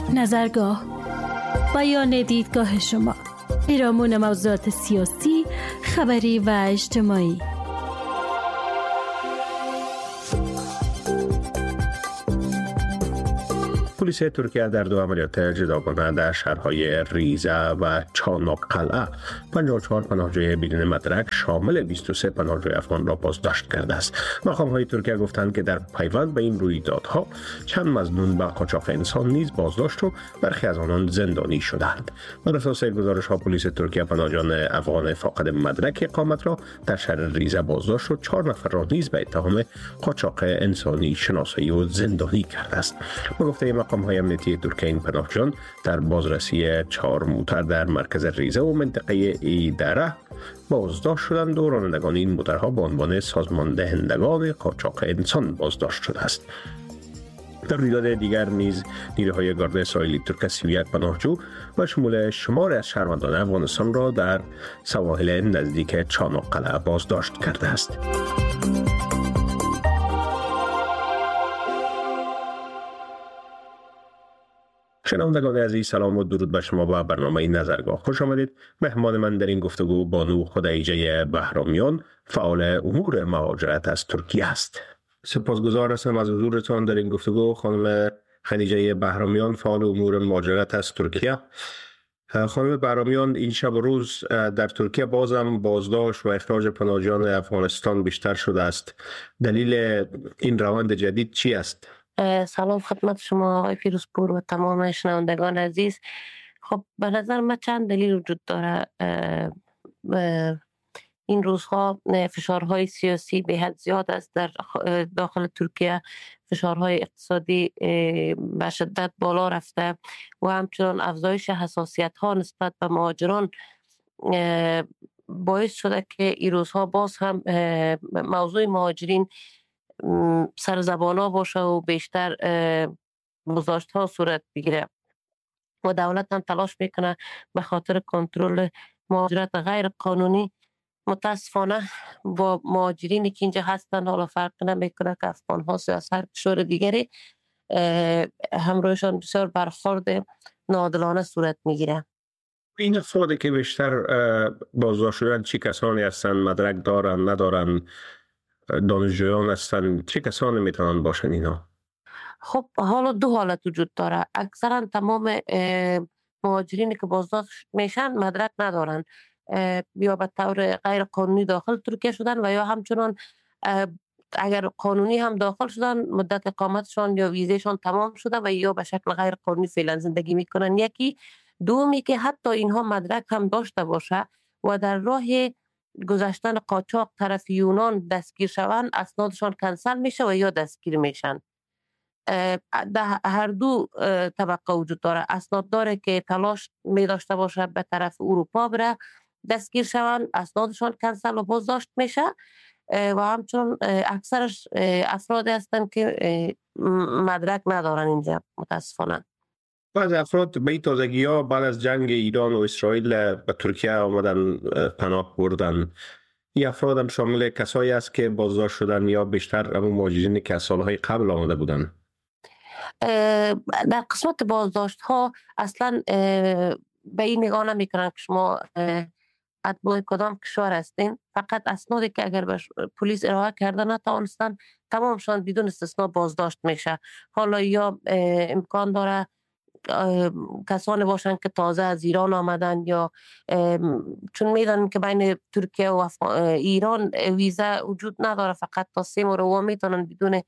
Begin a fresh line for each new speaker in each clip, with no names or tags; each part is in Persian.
نظرگاه، بیان دیدگاه شما، پیرامون موضوعات سیاسی، خبری و اجتماعی.
پلیس ترکیه در 2 عملیات جداگانه در شهرهای ریزه و چاناققلعه 54 پناهجوی بدون مدرک شامل 23 پناهجوی افغان را بازداشت کرده است. مقام‌های ترکیه گفتند که در پیوند به این رویدادها چند مظنون به قاچاق انسان نیز بازداشت و برخی از آنان زندانی شدند. بر اساس گزارش‌ها پلیس ترکیه پناهجویان افغان فاقد مدرک اقامت را در شهر ریزه بازداشت و 4 نفر را نیز به اتهام قاچاق انسانی شناسایی و زندانی کرده است. به گفته مقام‌های امنیتی ترکیه این پناهجویان در بازرسی 4 موتر در مرکز ریزه و منطقه ایدره بازداشت شدند و رانندگان این موترها به عنوان سازمان دهندگان قاچاق انسان بازداشت شده است. در رویداد دیگر نیز نیروهای گارد ساحلی ترکیه 31 پناهجو و شمول شمار از شهروندان افغانستان را در سواحل نزدیک چاناققلعه بازداشت کرده است. شنوندگان عزیز، سلام و درود به شما با برنامه نظرگاه خوش آمدید. مهمان من در این گفتگو بانو خدیجه بهرامیان، فعال امور مهاجرت از ترکیه است. سپاسگزار هستم از حضورتان در این گفتگو خانم خدیجه بهرامیان، فعال امور مهاجرت از ترکیه. خانم بهرامیان، این شب و روز در ترکیه بازم بازداشت و اخراج پناهجویان افغانستان بیشتر شده است. دلیل این روند جدید چی است؟
سلام خدمت شما آقای فیروزپور و تمام شنوندگان عزیز. خب به نظر من چند دلیل وجود داره. این روزها فشارهای سیاسی به حد زیاد است در داخل ترکیه. فشارهای اقتصادی به شدت بالا رفته و همچنان افزایش حساسیت ها نسبت به مهاجران باعث شده که این روزها باز هم موضوع مهاجرین سر زبانا باشه و بیشتر بازداشت ها صورت بگیره و دولت هم تلاش میکنه به خاطر کنترل مهاجرت غیر قانونی. متاسفانه با مهاجرینی که اینجا هستن حالا فرق نمیکنه که افغان ها یا هر کشور دیگری، همراهشان بسیار برخورد ناعادلانه صورت میگیره.
این افرادی که بیشتر بازداشت شدن چی کسانی هستن؟ مدرک دارن ندارن؟ دانشجویان هستن؟ چه کسانی میتونن باشن اینا؟
خب حالا 2 حالت وجود داره. اکثرا تمام مهاجرینی که بازداشت میشن مدرک ندارن، یا به طور غیر قانونی داخل ترکیه شدن و یا همچنان اگر قانونی هم داخل شدن مدت اقامتشان یا ویزهشان تمام شده و یا به شکل غیر قانونی فعلا زندگی میکنن. یکی دومی که حتی اینها مدرک هم داشته باشه و در راه گذشتن قاچاق طرف یونان دستگیر شوند، اسنادشان کنسل میشه و یا دستگیر میشن. در هر دو طبقه وجود داره. اسناد داره که تلاش می داشته باشه به طرف اروپا بره، دستگیر شوند، اسنادشان کنسل و بازداشت میشه و همچنان اکثرش افراد هستن که مدرک ندارن اینجا متاسفانه.
بعض افراد به این تازگی ها بعد از جنگ ایران و اسرائیل به ترکیه آمدن، پناه بردن. این افراد هم شامل کسایی است که بازداشت شدن یا بیشتر همون مهاجرینی که از سالهای قبل آمده بودن؟
در قسمت بازداشت ها اصلا به این نگاه نمی کنن که شما اتباع کدام کشور هستین. فقط اسنادی که اگر به پلیس ارائه کرده نتوانستن تمامشان بدون استثنا بازداشت میشه. حالا یا امکان داره کسانی باشن که تازه از ایران آمدن یا چون میدونن که بین ترکیه و ایران ویزا وجود نداره، فقط تا 3 ماه رو میتونن بدون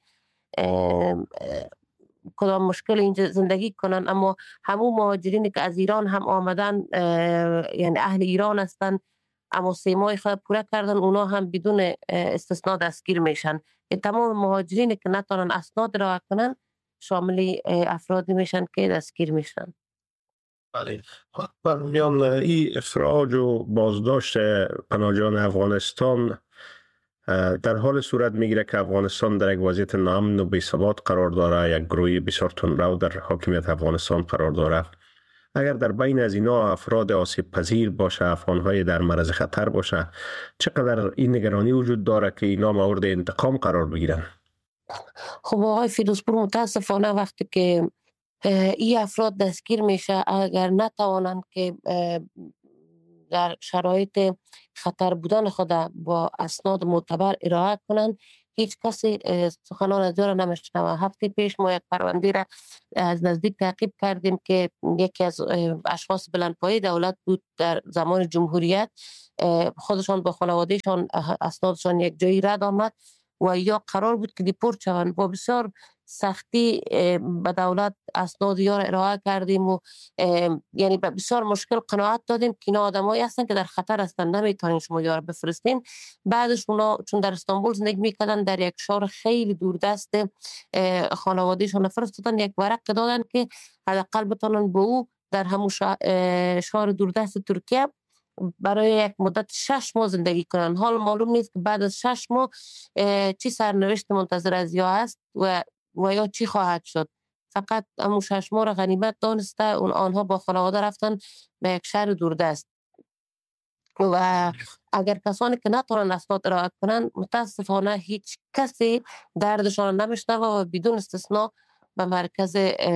کدام مشکل اینجا زندگی کنن. اما همون مهاجرینی که از ایران هم آمدن، یعنی اهل ایران هستن اما 3 ماه خود پوره کردن، اونا هم بدون استثنا دستگیر میشن. تمام مهاجرینی که نتونن اسناد را کنن شامل افرادی میشن که دستگیر میشن.
بله. برمیان این اخراج و بازداشت پناهجویان افغانستان در حال صورت میگیره که افغانستان در یک وضعیت ناامن و بی‌ثبات قرار داره، یک گروه بسیار تندرو در حاکمیت افغانستان قرار داره. اگر در بین از اینا افراد آسیب پذیر باشه، افغانهای در معرض خطر باشه، چقدر این نگرانی وجود داره که اینا مورد انتقام قرار بگیرن؟
خب آقای فیروزپور، متاسفانه وقتی که این افراد دستگیر میشه اگر نتوانند که در شرایط خطر بودن خود با اسناد معتبر ارائه کنند. هیچ کسی سخنان از را نمیشنوه. هفته پیش ما یک پرونده را از نزدیک تعقیب کردیم که یکی از اشخاص بلندپایه دولت بود در زمان جمهوریت، خودشان با خانوادهشان اسنادشان یک جایی رد آمد و یا قرار بود که دیپورت شوند. با بسیار سختی به دولت اسناد یا ارائه کردیم و یعنی به بسیار مشکل قناعت دادیم که اینا آدمایی هستن که در خطر هستن، نمیتونین شما یا بفرستین. بعدش اونا چون در استانبول زندگی میکردن در یک شهر خیلی دوردست، خانوادهشون فرستادن، یک ورق دادن که حداقل بتونن به او در همون شهر دوردست ترکیه برای یک مدت 6 ماه زندگی کنن. حال معلوم نیست که بعد از 6 ماه چی سرنوشت منتظر از یا است و یا چی خواهد شد. فقط همون 6 ماه را غنیمت دانسته آنها با خانواده رفتن به یک شهر دوردست و اگر کسانی که نتونن اسناد ارائه کنن متاسفانه هیچ کسی دردشان نمیشنوه و بدون استثناء به مرکز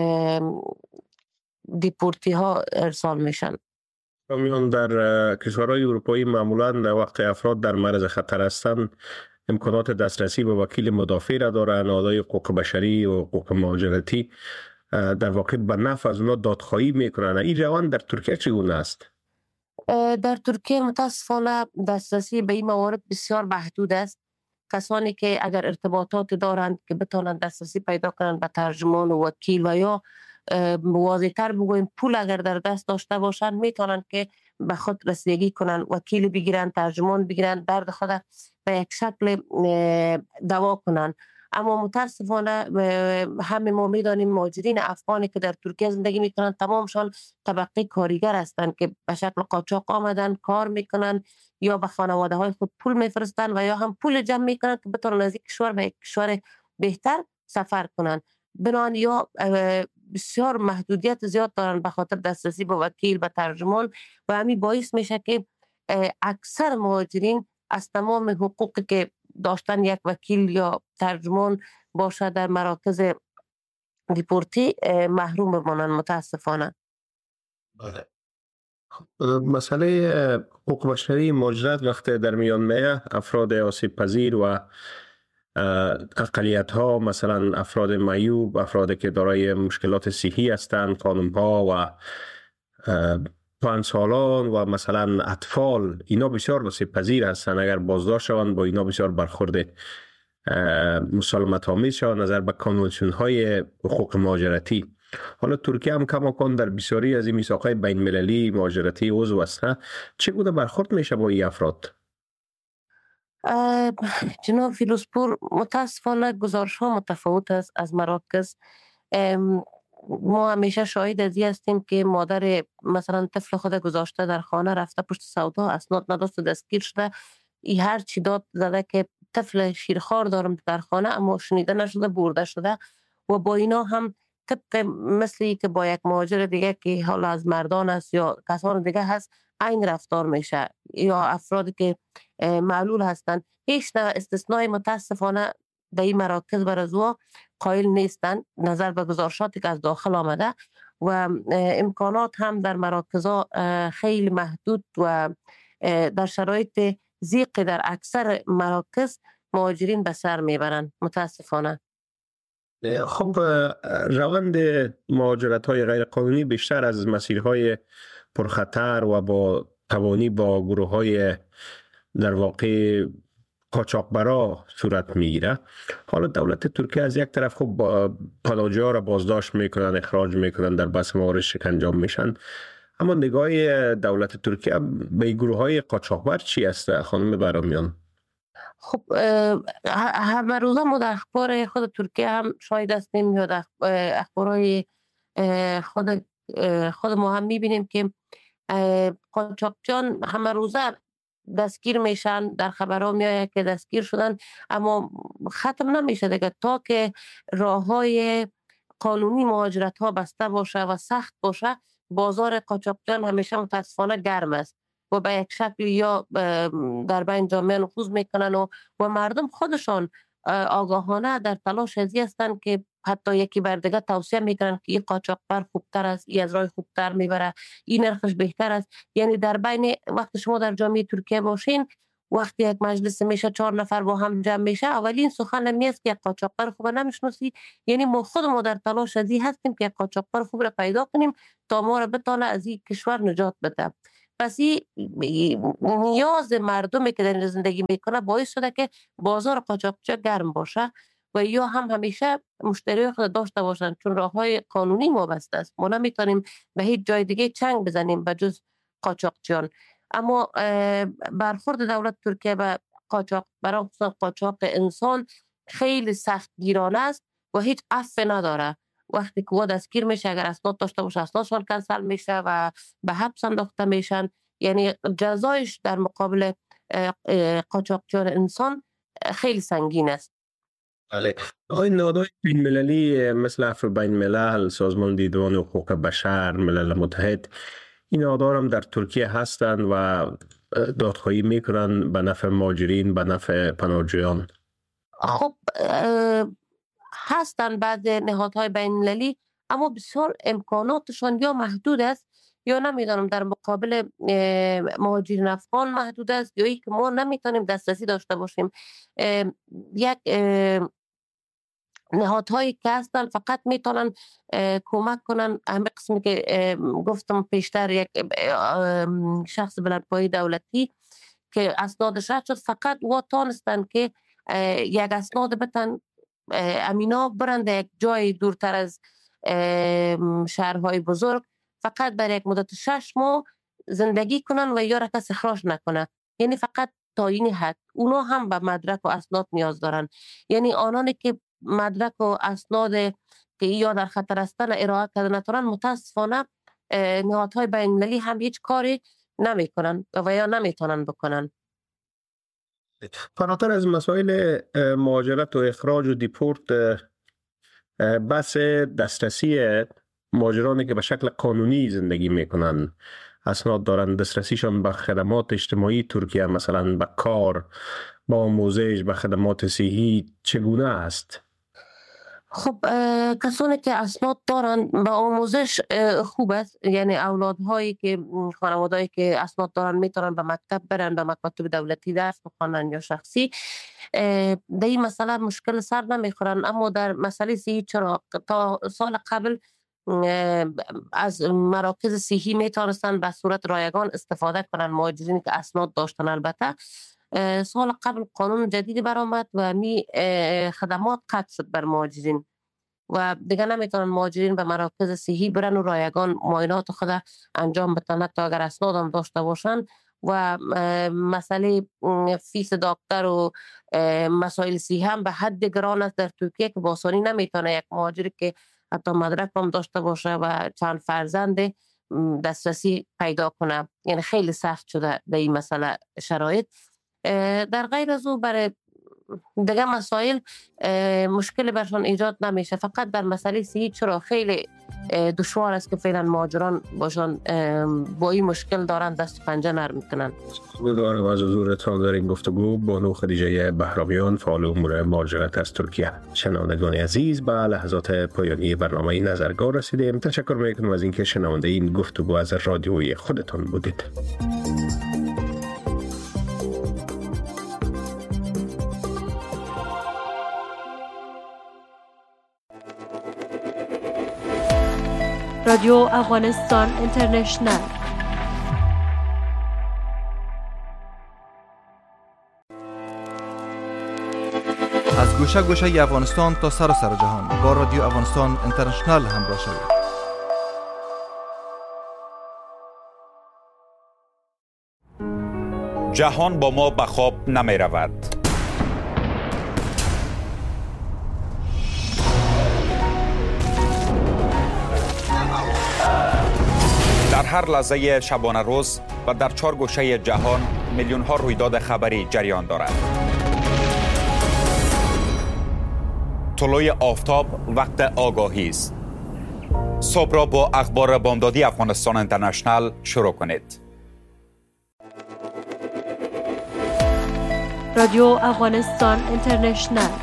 دیپورتی ها ارسال میشن.
میان در کشورهای اروپایی معمولا در وقت افراد در معرض خطر هستند امکانات دسترسی به وکیل مدافع را دارند. نهادهای حقوق بشری و حقوق مهاجرتی در واقع به نفع از اونا دادخواهی میکنن. این روند در ترکیه چگونه است؟
در ترکیه متاسفانه دسترسی به این موارد بسیار محدود است. کسانی که اگر ارتباطات دارند که بتوانند دسترسی پیدا کنند به ترجمان و وکیل و یا واضح‌تر بگویم پول اگر در دست داشته باشند میتونن که به خود رسیدگی کنن، وکیل بگیرن، ترجمان بگیرن، درد خود به یک شکل دوا کنن. اما متاسفانه همه ما میدانیم مهاجرین افغانی که در ترکیه زندگی میکنن تمامشان طبقه کارگر هستند که به شکل قاچاق آمدن کار میکنن یا به خانواده های خود پول میفرستن و یا هم پول جمع میکنن که بتونن از یک کشور به یک کشور بهتر سفر کنن. بنابراین یا بسیار محدودیت زیاد دارن به خاطر دسترسی به وکیل و ترجمان و همین باعث میشه که اکثر مهاجرین از تمام حقوقی که داشتن یک وکیل یا ترجمان باشه در مراکز دیپورتی محروم بمانند متاسفانه.
مسئله حقوق بشری مهاجرت وقتی در میان میه افراد آسیب پذیر و اقلیت ها، مثلا افراد معیوب، افرادی که دارای مشکلات صحی هستند، خانم ها و پنجسالان و مثلا اطفال، اینا بسیار آسیب پذیر هستند. اگر بازداشت شوند با اینا بسیار برخورد مسالمت آمیز شوند نظر به کنوانسیون های حقوق مهاجرتی. حالا ترکیه هم کماکان در بسیاری از این میثاق‌های بین المللی مهاجرتی عضو است. چگونه برخورد میشه با این افراد؟
جناب فیروزپور، متاسفانه گزارش ها متفاوت است از مراکز. ما همیشه شاهد از این هستیم که مادر مثلا طفل خود گذاشته در خانه، رفته پشت سودا، اسناد نداشت و دستگیر شده، این هر چی داد زده که طفل شیرخوار دارم در خانه، اما شنیده نشده، برده شده و با اینا هم طبق مثلی که با یک مهاجر دیگه که حالا از مردان است یا کسان دیگه هست این رفتار میشه، یا افرادی که معلول هستند. هیچ استثنای متاسفانه در این مراکز برازوا قائل نیستند نظر به گزارشاتی که از داخل آمده و امکانات هم در مراکزها خیلی محدود و در شرایط ضیق در اکثر مراکز مهاجرین به سر میبرند متاسفانه.
خب روند مهاجرت های غیر قانونی بیشتر از مسیرهای پرخطر و با توانی با گروه های در واقع قاچاقبرا صورت میگیره. حالا دولت ترکیه از یک طرف خب پناهجوها را بازداشت میکنن، اخراج میکنن، در بس موارد شکنجه میشن، اما نگاه دولت ترکیه به گروه های قاچاقبر چی است خانم بهرامیان؟
خب همه روزه ما در اخبار خود ترکیه هم شاهد هستیم یا در اخبارهای خود ما هم میبینیم که قاچاقچیان همه روزه دستگیر میشن، در خبرها میآید که دستگیر شدن، اما ختم نمیشه دیگه تا که راههای قانونی مهاجرت ها بسته باشه و سخت باشه. بازار قاچاقچیان همیشه متاسفانه گرم است و به یک شکل یا در بین جامعه نفوذ میکنن و مردم خودشان آگاهانه در تلاش ازی هستند که حتی یکی بر دیگه توصیه میکنن که این قاچاقبر خوبتر است، این از راه خوبتر میبره، این نرخش بهتر است. یعنی در بین وقت شما در جامعه ترکیه باشین، وقتی یک مجلس میشه 4 نفر با هم جمع میشه، اولین سخن همی است که یک قاچاقبر خوب نمیشناسی. یعنی ما خود در تلاش ازی هستیم که یک قاچاقبر خوب را پیدا کنیم تا ما را بتانه از این کشور نجات بده. پس این نیاز مردمی که در زندگی میکنه باعث شده که بازار قاچاقچی گرم باشه و یا هم همیشه مشتری خود داشته باشن، چون راههای قانونی ما بسته است. ما نمیتونیم به هیچ جای دیگه چنگ بزنیم به جز قاچاقچیان. اما برخورد دولت ترکیه به قاچاق، برای قاچاق انسان خیلی سخت گیرانه است و هیچ عفو نداره. وقتی که دستگیر میشه، اگر اسناد داشته باشه اسنادشان کنسل میشه و به حبس انداخته میشن. یعنی جزایش در مقابل قاچاقچیان انسان خیلی سنگین است.
بله. آقای نهادهای بین‌المللی مثل عفو بین الملل، سازمان دیدبان حقوق بشر، ملل متحد، این نهادها هم در ترکیه هستند و دادخواهی میکنن به نفع مهاجرین، به نفع پناهجویان.
خب هستند بعض نهادهای بین المللی، اما بسیار امکاناتشان یا محدود است یا نمیدانم در مقابل مهاجرین افغان محدود است، یا ای که ما نمیتونیم دسترسی داشته باشیم. یک نهادهایی که هستن فقط میتونن کمک کنن. همه قسمی که گفتم پیشتر، یک شخص بلندپایه دولتی که اسنادش رد شد، فقط تانستن که یک اسناد بتن امینا برند یک جای دورتر از شهرهای بزرگ، فقط برای یک مدت 6 ماه زندگی کنن و یا را کس اخراج نکنه. یعنی فقط تا این حد. اونا هم به مدرک و اسناد نیاز دارن. یعنی آنانی که مدرک و اسناد که یا در خطر هستن ارائه کرده نتونن، متاسفانه نهادهای بین المللی هم هیچ کاری نمیکنن و یا نمیتونن بکنن.
فراتر از مسائل مهاجرت و اخراج و دیپورت، بس دسترسی مهاجرانی که به شکل قانونی زندگی میکنن، اسناد دارن، دسترسیشان به خدمات اجتماعی ترکیه، مثلا به کار، به آموزش، به خدمات صحی، چگونه است؟
خب کسانی که اسناد دارن به آموزش خوب است. یعنی اولادهایی که خانوادهایی که اسناد دارن میتونن به مکتب برن، به مکاتب دولتی درس بخوانن یا شخصی. در این مسئله مشکل سر نمیخورن. اما در مسئله صحی، چرا تا سال قبل از مراکز صحی میتونستن به صورت رایگان استفاده کنن مهاجرینی که اسناد داشتن. البته سال قبل قانون جدیدی برآمد و خدمات قطع شد بر مهاجرین و دیگه نمیتونن مهاجرین به مراکز صحی برن و رایگان معاینات خود انجام بدن تا اگر اسناد هم داشته باشن. و مسئله فیس دکتر و مسائل صحی هم به حد گران است در ترکیه که با آسانی نمیتونه یک مهاجری که حتی مدرک هم داشته باشه و چند فرزند دسترسی پیدا کنه. یعنی خیلی سخت شده در این مسئله شرایط. در غیر از او برای دیگه مسائل مشکل برشان ایجاد نمیشه. فقط در مسئله صحی چرا خیلی دشوار است که فعلا مهاجران باشن با این مشکل دارن دست پنجه نرم میکنن.
سپاسگزارم از حضورتان در این گفتگو. بانو خدیجه بهرامیان، فعال امور مهاجرت از ترکیه. شنوندگان عزیز، به لحظات پایانی برنامه نظرگاه رسیدیم. تشکر میکنم از اینکه شنونده این گفتگو از رادیوی خودتان بودید.
رادیو افغانستان اینترنشنل.
از گوشه گوشه افغانستان تا سراسر جهان با رادیو افغانستان اینترنشنل همراه شوید.
جهان با ما به خواب نمی رود. در هر لحظه شبانه روز و در 4 گوشه جهان میلیون ها رویداد خبری جریان دارد. طلوع آفتاب وقت آگاهی است. صبح را با اخبار بامدادی افغانستان اینترنشنل شروع کنید.
رادیو افغانستان اینترنشنل.